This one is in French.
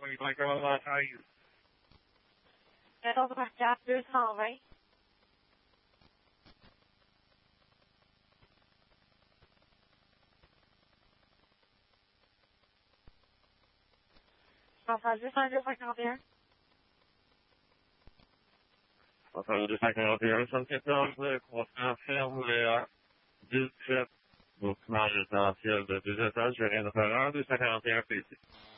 25 km/h. 1424 220. Entendu, 5251. Entendu 51, 74, croissant ferme, Léa, 17, bâtiment résidentiel de 2 étages, je viens de faire 241 PC.